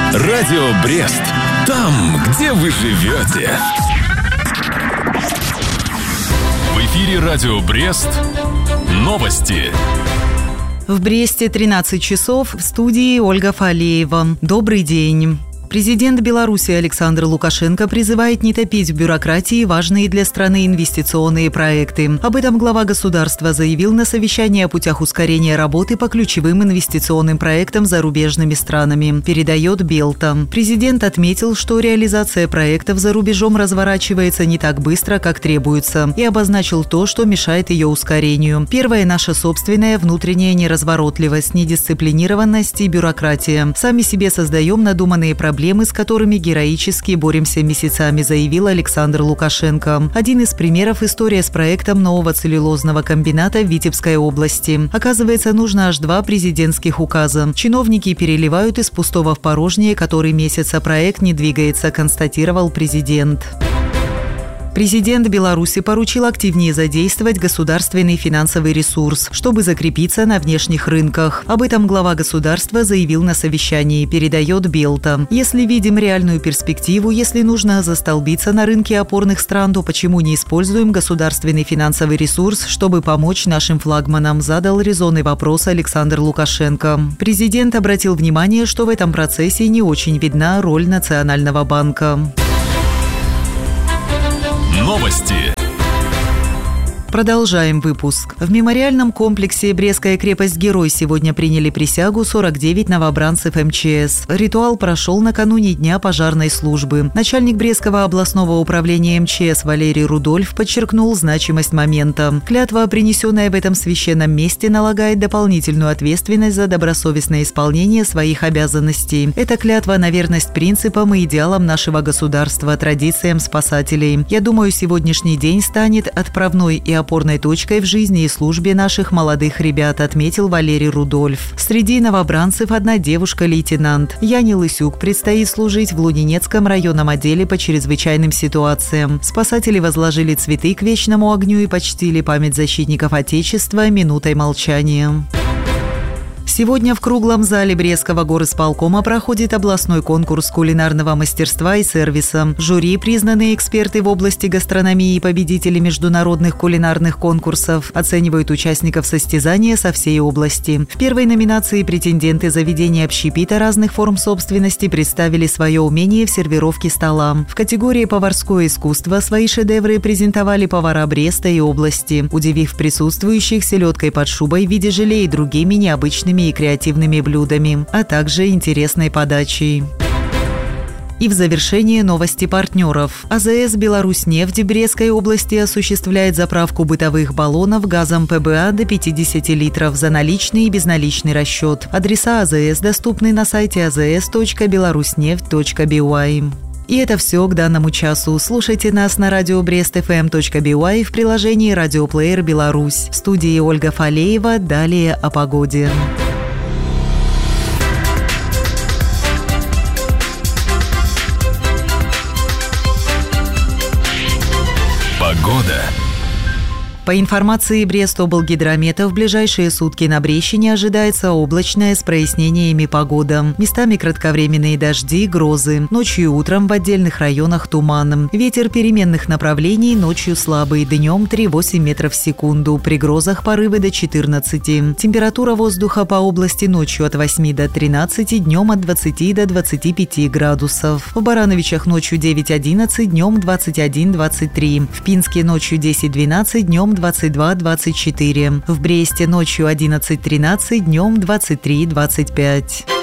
Радио Брест. Там, где вы живете. В эфире Радио Брест. Новости. В Бресте 13 часов, в студии Ольга Фалеева. Добрый день. Президент Беларуси Александр Лукашенко призывает не топить в бюрократии важные для страны инвестиционные проекты. Об этом глава государства заявил на совещании о путях ускорения работы по ключевым инвестиционным проектам зарубежными странами, передает Белта. Президент отметил, что реализация проектов за рубежом разворачивается не так быстро, как требуется, и обозначил то, что мешает ее ускорению. Первое – наша собственная внутренняя неразворотливость, недисциплинированность и бюрократия. Сами себе создаем надуманные проблемы, с которыми героически боремся месяцами, заявил Александр Лукашенко. Один из примеров – история с проектом нового целлюлозного комбината в Витебской области. Оказывается, нужно аж 2 президентских указа. Чиновники переливают из пустого в порожнее, который месяц, а проект не двигается, констатировал президент. Президент Беларуси поручил активнее задействовать государственный финансовый ресурс, чтобы закрепиться на внешних рынках. Об этом глава государства заявил на совещании, передает Белта. Если видим реальную перспективу, если нужно застолбиться на рынке опорных стран, то почему не используем государственный финансовый ресурс, чтобы помочь нашим флагманам, задал резонный вопрос Александр Лукашенко. Президент обратил внимание, что в этом процессе не очень видна роль Национального банка. Новости. Продолжаем выпуск. В мемориальном комплексе «Брестская крепость-герой» сегодня приняли присягу 49 новобранцев МЧС. Ритуал прошел накануне Дня пожарной службы. Начальник Брестского областного управления МЧС Валерий Рудольф подчеркнул значимость момента. Клятва, принесенная в этом священном месте, налагает дополнительную ответственность за добросовестное исполнение своих обязанностей. Эта клятва на верность принципам и идеалам нашего государства, традициям спасателей. Я думаю, сегодняшний день станет отправной и опорной точкой в жизни и службе наших молодых ребят, отметил Валерий Рудольф. Среди новобранцев одна девушка-лейтенант. Яне Лысюк предстоит служить в Лунинецком районном отделе по чрезвычайным ситуациям. Спасатели возложили цветы к вечному огню и почтили память защитников Отечества минутой молчания. Сегодня в круглом зале Брестского горисполкома проходит областной конкурс кулинарного мастерства и сервиса. Жюри, признанные эксперты в области гастрономии и победители международных кулинарных конкурсов, оценивают участников состязания со всей области. В первой номинации претенденты заведения общепита разных форм собственности представили свое умение в сервировке стола. В категории «Поварское искусство» свои шедевры презентовали повара Бреста и области, удивив присутствующих селедкой под шубой в виде желе и другими необычными и креативными блюдами, а также интересной подачей. И в завершение новости партнеров. АЗС «Беларусьнефть» в Брестской области осуществляет заправку бытовых баллонов газом ПБА до 50 литров за наличный и безналичный расчет. Адреса АЗС доступны на сайте azs.belarusneft.by. И это все к данному часу. Слушайте нас на радио brestfm.by в приложении «Радиоплеер Беларусь». В студии Ольга Фалеева. Далее о погоде. Погода. По информации Брестоблгидромета, в ближайшие сутки на Брещине ожидается облачная с прояснениями погода. Местами кратковременные дожди, грозы. Ночью и утром в отдельных районах туман. Ветер переменных направлений, ночью слабый, днем 3,8 метров в секунду. При грозах порывы до 14. Температура воздуха по области ночью от 8 до 13, днем от 20 до 25 градусов. В Барановичах ночью 9-11, днем 21-23. В Пинске ночью 10-12, днем 22-24. В Бресте ночью 11-13, днем 23-25.